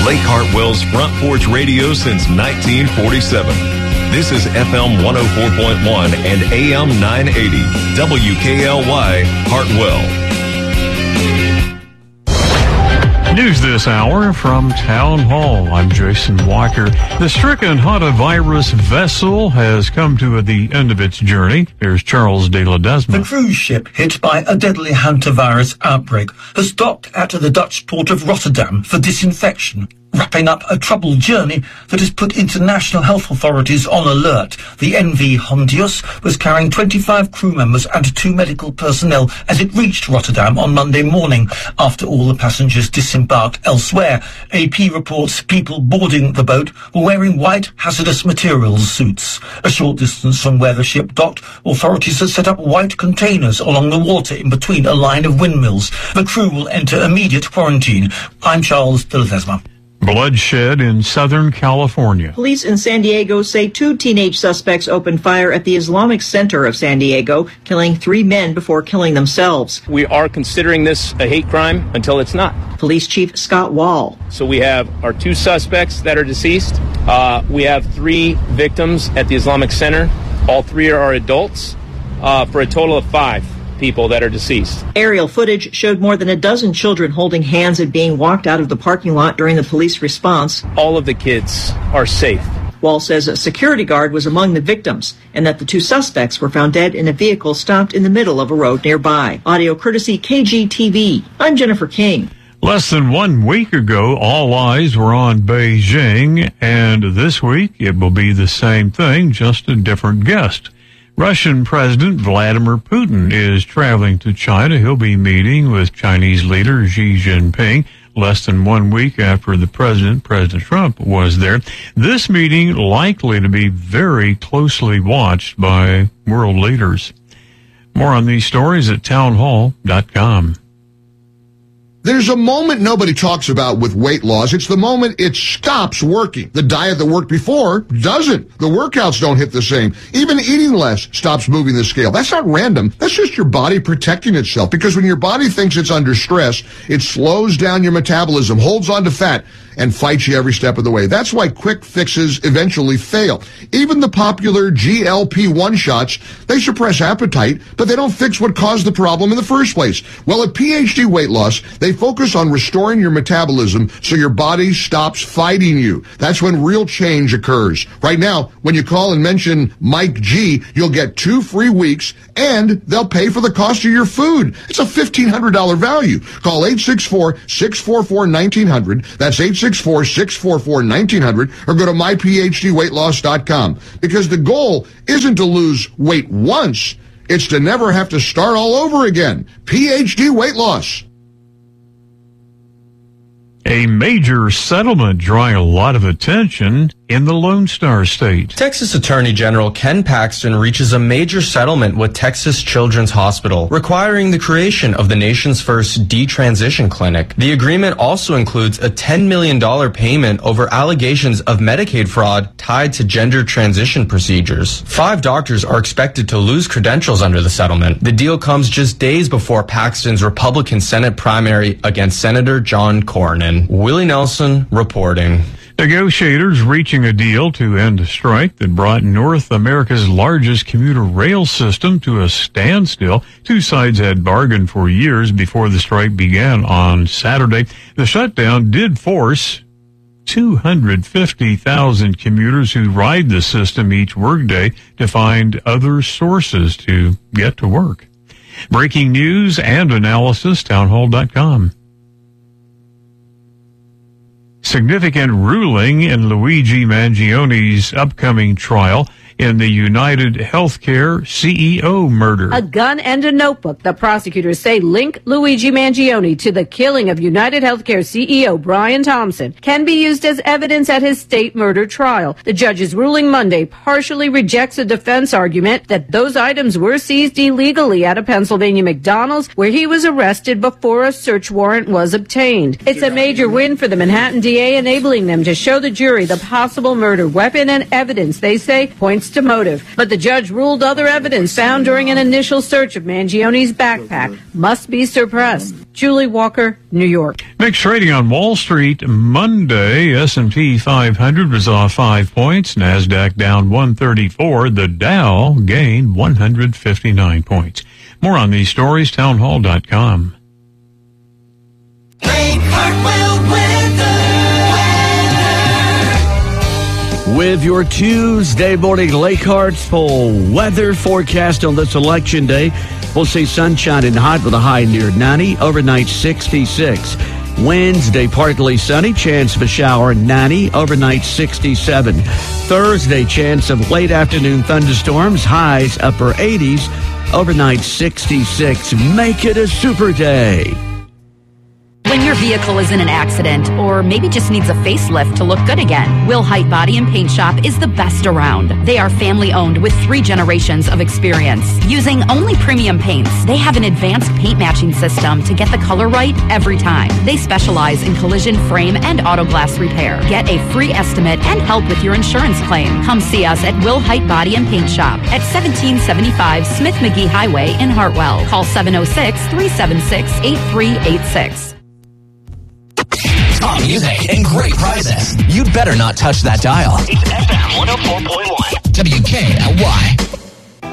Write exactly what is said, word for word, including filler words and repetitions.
Lake Hartwell's Front Porch Radio since nineteen forty-seven. This is F M one oh four point one and A M nine eighty, W K L Y, Hartwell. News this hour from Town Hall. I'm Jason Walker. The stricken hantavirus vessel has come to the end of its journey. Here's Charles de Ledesma. The cruise ship hit by a deadly hantavirus outbreak has docked at the Dutch port of Rotterdam for disinfection, wrapping up a troubled journey that has put international health authorities on alert. The N V Hondius was carrying twenty-five crew members and two medical personnel as it reached Rotterdam on Monday morning after all the passengers disembarked elsewhere. A P reports people boarding the boat were wearing white hazardous materials suits. A short distance from where the ship docked, authorities have set up white containers along the water in between a line of windmills. The crew will enter immediate quarantine. I'm Charles de Ledesma. Bloodshed in Southern California. Police in San Diego say two teenage suspects opened fire at the Islamic Center of San Diego, killing three men before killing themselves. We are considering this a hate crime until it's not. Police Chief Scott Wall. So we have our two suspects that are deceased. Uh, we have three victims at the Islamic Center. All three are adults, uh, for a total of five people that are deceased. Aerial footage showed more than a dozen children holding hands and being walked out of the parking lot during the police response. All of the kids are safe. Wall says a security guard was among the victims and that the two suspects were found dead in a vehicle stopped in the middle of a road nearby. Audio courtesy K G T V. I'm Jennifer King. Less than one week ago, all eyes were on Beijing, and this week it will be the same thing, just a different guest. Russian President Vladimir Putin is traveling to China. He'll be meeting with Chinese leader Xi Jinping less than one week after the president, President Trump, was there. This meeting likely to be very closely watched by world leaders. More on these stories at town hall dot com. There's a moment nobody talks about with weight loss. It's the moment it stops working. The diet that worked before doesn't. The workouts don't hit the same. Even eating less stops moving the scale. That's not random. That's just your body protecting itself. Because when your body thinks it's under stress, it slows down your metabolism, holds on to fat, and fights you every step of the way. That's why quick fixes eventually fail. Even the popular G L P one shots, they suppress appetite, but they don't fix what caused the problem in the first place. Well, at P H D Weight Loss, they focus on restoring your metabolism so your body stops fighting you. That's when real change occurs. Right now, when you call and mention Mike G, you'll get two free weeks, and they'll pay for the cost of your food. It's a fifteen hundred dollars value. Call eight six four, six four four, one nine zero zero. That's eight six four, six four four, one nine zero zero, or go to my p h d weight loss dot com. Because the goal isn't to lose weight once, it's to never have to start all over again. P H D Weight Loss. A major settlement drawing a lot of attention in the Lone Star State. Texas Attorney General Ken Paxton reaches a major settlement with Texas Children's Hospital, requiring the creation of the nation's first detransition clinic. The agreement also includes a ten million dollars payment over allegations of Medicaid fraud tied to gender transition procedures. Five doctors are expected to lose credentials under the settlement. The deal comes just days before Paxton's Republican Senate primary against Senator John Cornyn. Willie Nelson reporting. Negotiators reaching a deal to end a strike that brought North America's largest commuter rail system to a standstill. Two sides had bargained for years before the strike began on Saturday. The shutdown did force two hundred fifty thousand commuters who ride the system each workday to find other sources to get to work. Breaking news and analysis, town hall dot com. Significant ruling in Luigi Mangioni's upcoming trial in the United Healthcare C E O murder. A gun and a notebook, the prosecutors say, link Luigi Mangioni to the killing of United Healthcare C E O Brian Thompson, can be used as evidence at his state murder trial. The judge's ruling Monday partially rejects a defense argument that those items were seized illegally at a Pennsylvania McDonald's where he was arrested before a search warrant was obtained. It's a major win for the Manhattan D A enabling them to show the jury the possible murder weapon and evidence they say points to motive. But the judge ruled other evidence found during an initial search of Mangione's backpack must be suppressed. Julie Walker, New York. Mixed trading on Wall Street Monday. S and P five hundred was off five points. NASDAQ down one thirty-four. The Dow gained one hundred fifty-nine points. More on these stories, townhall dot com. Lake Hartwell weather. With your Tuesday morning Lake Hartsville weather forecast on this election day, we'll see sunshine and hot with a high near ninety, overnight sixty-six. Wednesday, partly sunny, chance of a shower, ninety, overnight sixty-seven. Thursday, chance of late afternoon thunderstorms, highs upper eighties, overnight sixty-six. Make it a super day. When your vehicle is in an accident or maybe just needs a facelift to look good again, Will Height Body and Paint Shop is the best around. They are family owned with three generations of experience. Using only premium paints, they have an advanced paint matching system to get the color right every time. They specialize in collision, frame, and auto glass repair. Get a free estimate and help with your insurance claim. Come see us at Will Height Body and Paint Shop at seventeen seventy-five Smith McGee Highway in Hartwell. Call seven oh six, three seven six, eight three eight six. Top music and great prizes. You'd better not touch that dial. It's F M one oh four point one. W K L Y.